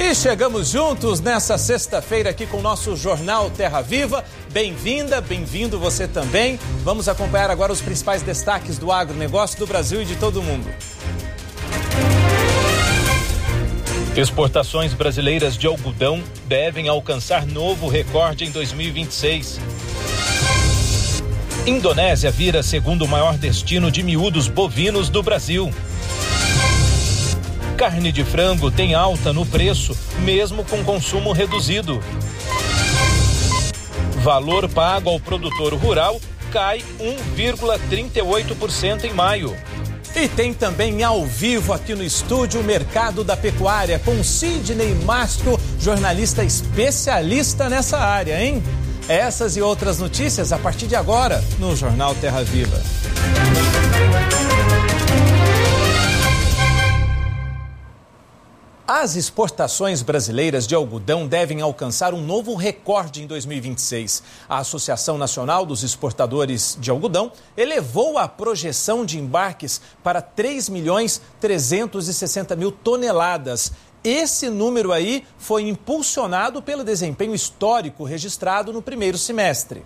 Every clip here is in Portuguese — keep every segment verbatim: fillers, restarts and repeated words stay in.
E chegamos juntos nessa sexta-feira aqui com o nosso Jornal Terra Viva. Bem-vinda, bem-vindo você também. Vamos acompanhar agora os principais destaques do agronegócio do Brasil e de todo o mundo. Exportações brasileiras de algodão devem alcançar novo recorde em dois mil e vinte e seis. Indonésia vira segundo maior destino de miúdos bovinos do Brasil. Carne de frango tem alta no preço, mesmo com consumo reduzido. Valor pago ao produtor rural cai um vírgula trinta e oito por cento em maio. E tem também ao vivo aqui no estúdio o Mercado da Pecuária com Sidney Mastro, jornalista especialista nessa área, hein? Essas e outras notícias a partir de agora no Jornal Terra Viva. As exportações brasileiras de algodão devem alcançar um novo recorde em dois mil e vinte e seis. A Associação Nacional dos Exportadores de Algodão elevou a projeção de embarques para três milhões trezentos e sessenta mil toneladas. Esse número aí foi impulsionado pelo desempenho histórico registrado no primeiro semestre.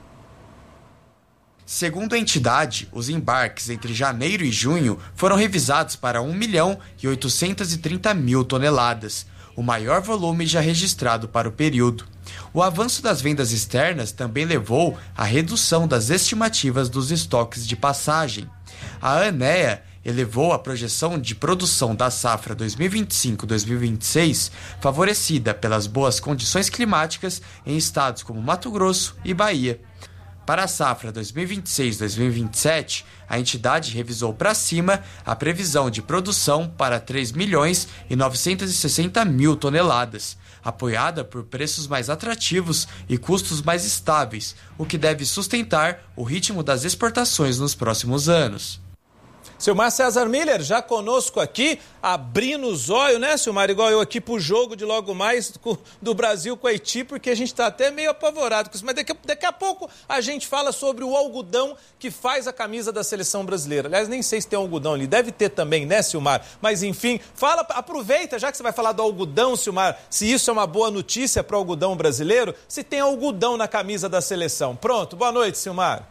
Segundo a entidade, os embarques entre janeiro e junho foram revisados para um milhão e oitocentos e trinta mil toneladas, o maior volume já registrado para o período. O avanço das vendas externas também levou à redução das estimativas dos estoques de passagem. A ANEA elevou a projeção de produção da safra dois mil e vinte e cinco a dois mil e vinte e seis, favorecida pelas boas condições climáticas em estados como Mato Grosso e Bahia. Para a safra dois mil e vinte e seis a dois mil e vinte e sete, a entidade revisou para cima a previsão de produção para três milhões e novecentos e sessenta mil toneladas, apoiada por preços mais atrativos e custos mais estáveis, o que deve sustentar o ritmo das exportações nos próximos anos. Silmar César Miller já conosco aqui, abrindo os olhos, né, Silmar? Igual eu aqui pro jogo de logo mais do Brasil com Haiti, porque a gente está até meio apavorado com isso. Mas daqui, daqui a pouco a gente fala sobre o algodão que faz a camisa da seleção brasileira. Aliás, nem sei se tem algodão ali, deve ter também, né, Silmar? Mas enfim, fala, aproveita, já que você vai falar do algodão, Silmar, se isso é uma boa notícia para o algodão brasileiro, se tem algodão na camisa da seleção. Pronto, boa noite, Silmar.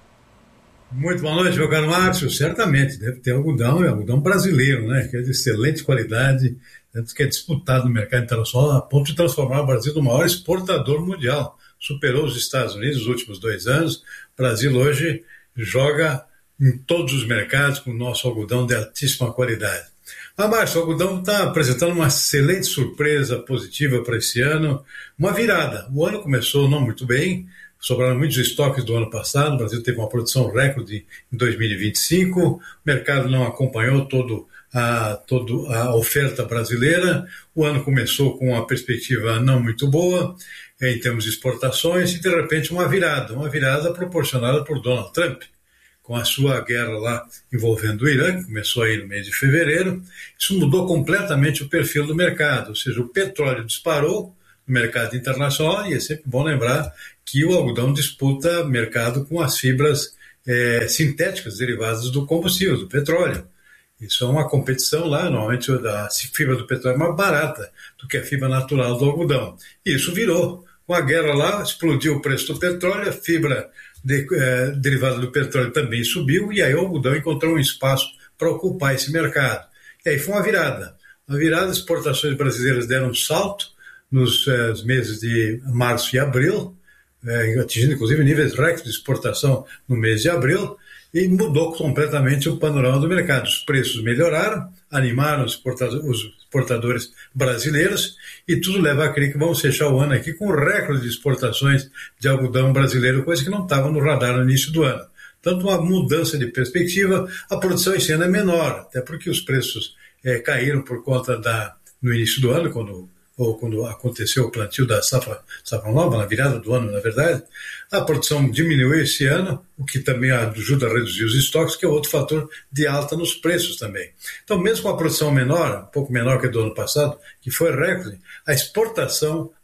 Muito boa noite, meu caro Márcio. Certamente deve ter algodão, é algodão brasileiro, né? Que é de excelente qualidade, que é disputado no mercado internacional a ponto de transformar o Brasil no maior exportador mundial. Superou os Estados Unidos nos últimos dois anos. O Brasil hoje joga em todos os mercados com o nosso algodão de altíssima qualidade. Mas, Márcio, o algodão está apresentando uma excelente surpresa positiva para esse ano, uma virada. O ano começou não muito bem, sobraram muitos estoques do ano passado, o Brasil teve uma produção recorde em dois mil e vinte e cinco, o mercado não acompanhou todo a, todo a oferta brasileira, o ano começou com uma perspectiva não muito boa em termos de exportações e, de repente, uma virada, uma virada proporcionada por Donald Trump, com a sua guerra lá envolvendo o Irã, que começou aí no mês de fevereiro. Isso mudou completamente o perfil do mercado, ou seja, o petróleo disparou no mercado internacional e é sempre bom lembrar que o algodão disputa mercado com as fibras é, sintéticas derivadas do combustível, do petróleo. Isso é uma competição lá, normalmente a fibra do petróleo é mais barata do que a fibra natural do algodão. E isso virou. Com a guerra lá, explodiu o preço do petróleo, a fibra de, é, derivada do petróleo também subiu, e aí o algodão encontrou um espaço para ocupar esse mercado. E aí foi uma virada. Uma virada, as exportações brasileiras deram um salto nos é, meses de março e abril, é, atingindo inclusive níveis recordes de exportação no mês de abril, e mudou completamente o panorama do mercado. Os preços melhoraram, animaram os exportadores, os exportadores brasileiros, e tudo leva a crer que vamos fechar o ano aqui com recorde de exportações de algodão brasileiro, coisa que não estava no radar no início do ano. Tanto uma mudança de perspectiva, a produção esse ano é menor, até porque os preços é, caíram por conta da, no início do ano, quando ou quando aconteceu o plantio da safra, safra nova, na virada do ano, na verdade, a produção diminuiu esse ano, o que também ajuda a reduzir os estoques, que é outro fator de alta nos preços também. Então, mesmo com a produção menor, um pouco menor que a do ano passado, que foi recorde, a exportação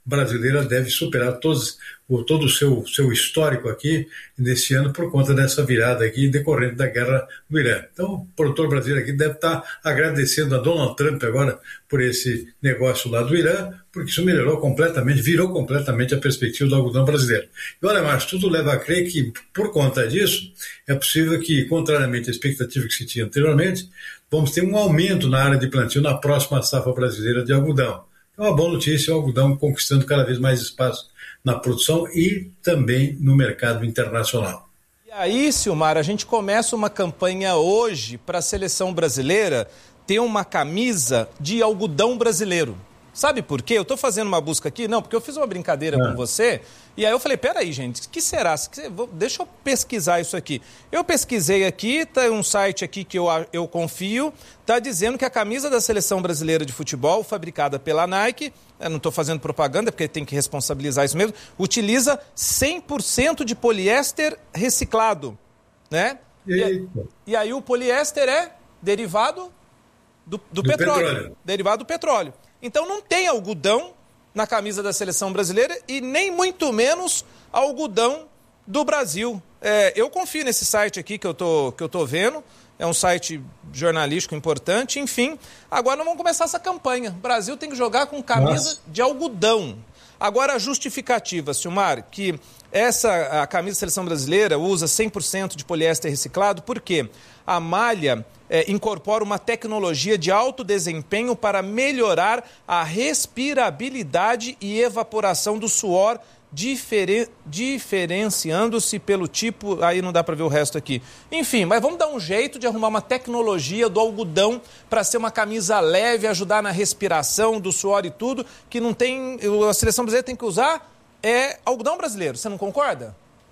brasileira deve superar todos, o, todo o seu, seu histórico aqui nesse ano por conta dessa virada aqui decorrente da guerra no Irã. Então, o produtor brasileiro aqui deve estar agradecendo a Donald Trump agora por esse negócio lá do Irã, porque isso melhorou completamente, virou completamente a perspectiva do algodão brasileiro. E olha, Márcio, tudo leva a crer que, por conta disso, é possível que, contrariamente à expectativa que se tinha anteriormente, vamos ter um aumento na área de plantio na próxima safra brasileira de algodão. É uma boa notícia, o algodão conquistando cada vez mais espaço na produção e também no mercado internacional. E aí, Silmar, a gente começa uma campanha hoje para a seleção brasileira ter uma camisa de algodão brasileiro. Sabe por quê? Eu estou fazendo uma busca aqui, não, porque eu fiz uma brincadeira ah. com você, e aí eu falei, peraí, gente, o que será? Deixa eu pesquisar isso aqui. Eu pesquisei aqui, tá um site aqui que eu, eu confio, está dizendo que a camisa da Seleção Brasileira de Futebol, fabricada pela Nike, eu não estou fazendo propaganda, porque tem que responsabilizar isso mesmo, utiliza cem por cento de poliéster reciclado, né? E, e aí o poliéster é derivado do, do, do petróleo, petróleo, derivado do petróleo. Então não tem algodão na camisa da seleção brasileira e nem muito menos algodão do Brasil. É, eu confio nesse site aqui que eu tô, que eu tô vendo, é um site jornalístico importante, enfim. Agora nós vamos começar essa campanha. O Brasil tem que jogar com camisa Nossa. de algodão. Agora a justificativa, Silmar, que essa, a camisa da seleção brasileira usa cem por cento de poliéster reciclado, por quê? A malha é, incorpora uma tecnologia de alto desempenho para melhorar a respirabilidade e evaporação do suor, diferen, diferenciando-se pelo tipo... Aí não dá para ver o resto aqui. Enfim, mas vamos dar um jeito de arrumar uma tecnologia do algodão para ser uma camisa leve, ajudar na respiração do suor e tudo, que não tem... A seleção brasileira tem que usar é algodão brasileiro. Você não concorda?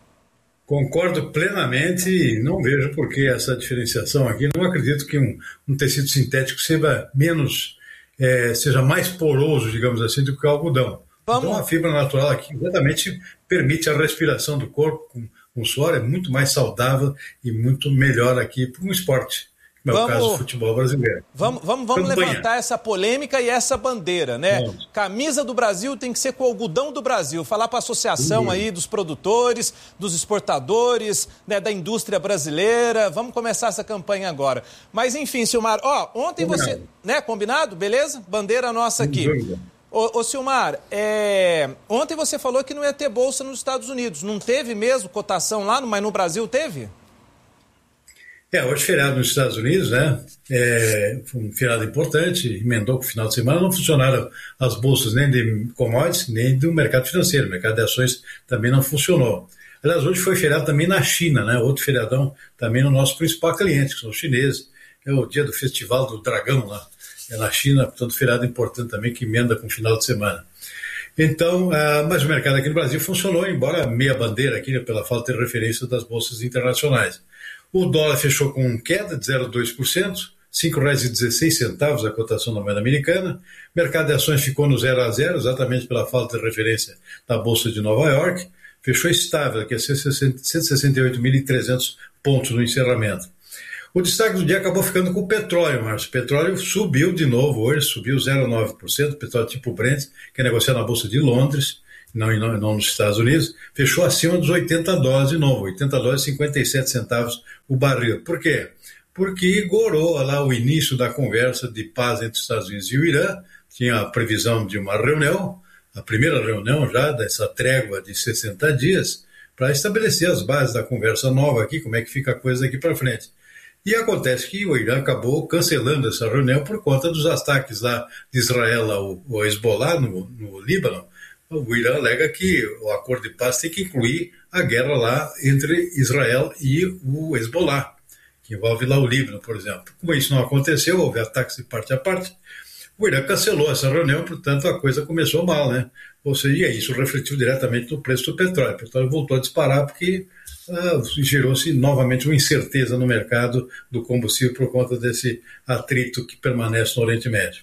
Concordo plenamente e não vejo por que essa diferenciação aqui. Não acredito que um, um tecido sintético seja menos, é, seja mais poroso, digamos assim, do que o algodão. Vamos. Então a fibra natural aqui exatamente permite a respiração do corpo com, com suor, é muito mais saudável e muito melhor aqui para um esporte. No meu caso, o futebol brasileiro. Vamos, vamos, vamos levantar essa polêmica e essa bandeira, né? Vamos. Camisa do Brasil tem que ser com o algodão do Brasil. Falar para a associação uhum. aí dos produtores, dos exportadores, né, da indústria brasileira. Vamos começar essa campanha agora. Mas enfim, Silmar, ó, ontem combinado. você... né, combinado? Beleza? Bandeira nossa aqui. Uhum. Ô, ô Silmar, é... ontem você falou que não ia ter bolsa nos Estados Unidos. Não teve mesmo cotação lá, mas no Brasil teve? É, hoje feriado nos Estados Unidos, né? É, foi um feriado importante, emendou com o final de semana, não funcionaram as bolsas nem de commodities, nem do mercado financeiro, o mercado de ações também não funcionou. Aliás, hoje foi feriado também na China, né? Outro feriadão também no nosso principal cliente, que são os chineses. É o dia do Festival do Dragão lá, é na China, portanto, feriado importante também que emenda com o final de semana. Então, uh, mas o mercado aqui no Brasil funcionou, embora meia bandeira aqui, né, pela falta de referência das bolsas internacionais. O dólar fechou com queda de zero vírgula dois por cento, cinco reais e dezesseis centavos a cotação da moeda americana. O mercado de ações ficou no zero a zero, exatamente pela falta de referência da Bolsa de Nova York. Fechou estável, aqui a cento e sessenta e oito mil e trezentos pontos no encerramento. O destaque do dia acabou ficando com o petróleo, Márcio. O petróleo subiu de novo hoje, subiu zero vírgula nove por cento, petróleo tipo Brent, que é negociado na Bolsa de Londres, Não, não, não nos Estados Unidos, fechou acima dos oitenta dólares de novo, oitenta dólares e cinquenta e sete centavos o barril. Por quê? Porque gorou lá o início da conversa de paz entre os Estados Unidos e o Irã, tinha a previsão de uma reunião, a primeira reunião já dessa trégua de sessenta dias, para estabelecer as bases da conversa nova aqui, como é que fica a coisa daqui para frente. E acontece que o Irã acabou cancelando essa reunião por conta dos ataques lá de Israel ao, ao Hezbollah, no, no Líbano. O Irã alega que o acordo de paz tem que incluir a guerra lá entre Israel e o Hezbollah, que envolve lá o Líbano, por exemplo. Como isso não aconteceu, houve ataques de parte a parte, o Irã cancelou essa reunião, portanto a coisa começou mal, né? Ou seja, isso refletiu diretamente no preço do petróleo. O petróleo voltou a disparar porque ah, gerou-se novamente uma incerteza no mercado do combustível por conta desse atrito que permanece no Oriente Médio.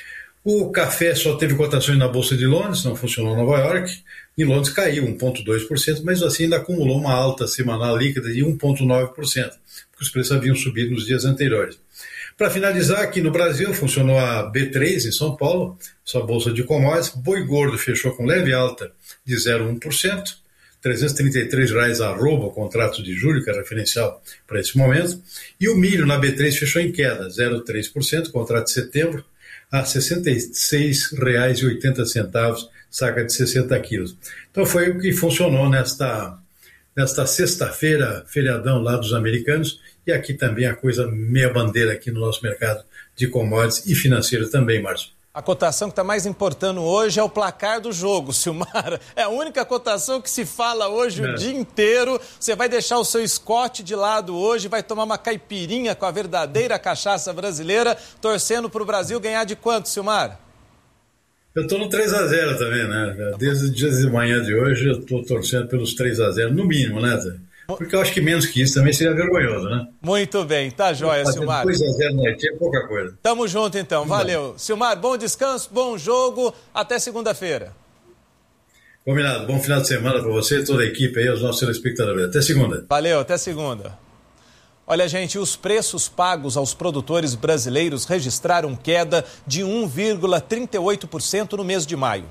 O café só teve cotações na Bolsa de Londres, não funcionou em Nova York. Em Londres caiu um vírgula dois por cento, mas assim ainda acumulou uma alta semanal líquida de um vírgula nove por cento, porque os preços haviam subido nos dias anteriores. Para finalizar, aqui no Brasil funcionou a B três em São Paulo, sua bolsa de commodities. Boi gordo fechou com leve alta de zero vírgula um por cento, trezentos e trinta e três reais arroba o contrato de julho, que é referencial para esse momento. E o milho na B três fechou em queda, zero vírgula três por cento, contrato de setembro, a sessenta e seis reais e oitenta centavos, saca de sessenta quilos. Então foi o que funcionou nesta, nesta sexta-feira, feriadão lá dos americanos, e aqui também a coisa meia bandeira aqui no nosso mercado de commodities e financeiro também, Márcio. A cotação que está mais importando hoje é o placar do jogo, Silmar. É a única cotação que se fala hoje é. o dia inteiro. Você vai deixar o seu Scott de lado hoje, vai tomar uma caipirinha com a verdadeira cachaça brasileira, torcendo para o Brasil ganhar de quanto, Silmar? Eu estou no três a zero também, né? Desde o dia de manhã de hoje eu estou torcendo pelos três a zero, no mínimo, né, Zé? Porque eu acho que menos que isso também seria vergonhoso, né? Muito bem, tá joia, Silmar. dois a zero no Haiti é pouca coisa. Tamo junto, então. Valeu. Silmar, bom descanso, bom jogo. Até segunda-feira. Combinado. Bom final de semana para você, toda a equipe aí, os nossos telespectadores. Até segunda. Valeu, até segunda. Olha, gente, os preços pagos aos produtores brasileiros registraram queda de um vírgula trinta e oito por cento no mês de maio.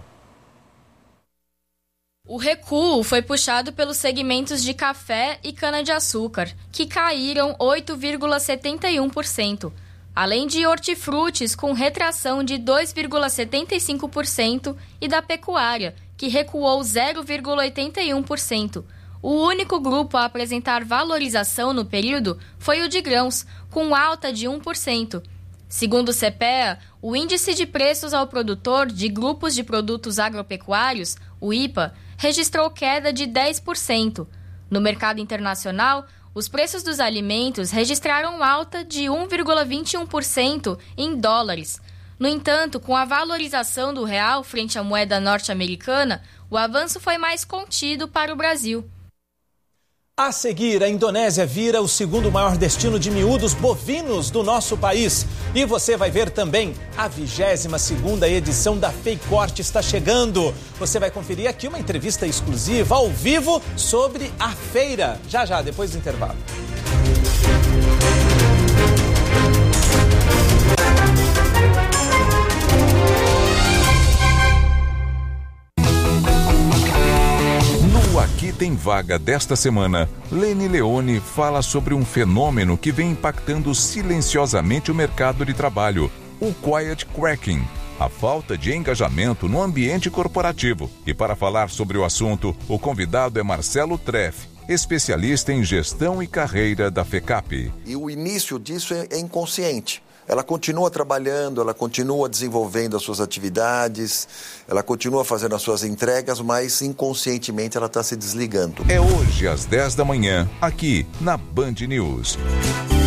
O recuo foi puxado pelos segmentos de café e cana-de-açúcar, que caíram oito vírgula setenta e um por cento, além de hortifrutis, com retração de dois vírgula setenta e cinco por cento, e da pecuária, que recuou zero vírgula oitenta e um por cento. O único grupo a apresentar valorização no período foi o de grãos, com alta de um por cento. Segundo o CEPEA, o Índice de Preços ao Produtor de Grupos de Produtos Agropecuários, o I P A, registrou queda de dez por cento. No mercado internacional, os preços dos alimentos registraram alta de um vírgula vinte e um por cento em dólares. No entanto, com a valorização do real frente à moeda norte-americana, o avanço foi mais contido para o Brasil. A seguir, a Indonésia vira o segundo maior destino de miúdos bovinos do nosso país. E você vai ver também a vigésima segunda edição da FEICORTE está chegando. Você vai conferir aqui uma entrevista exclusiva ao vivo sobre a feira. Já, já, depois do intervalo. Aqui tem vaga desta semana. Lene Leone fala sobre um fenômeno que vem impactando silenciosamente o mercado de trabalho, o quiet cracking, a falta de engajamento no ambiente corporativo. E para falar sobre o assunto, o convidado é Marcelo Treff, especialista em gestão e carreira da FECAP. E o início disso é inconsciente. Ela continua trabalhando, ela continua desenvolvendo as suas atividades, ela continua fazendo as suas entregas, mas inconscientemente ela está se desligando. É hoje às dez da manhã, aqui na Band News.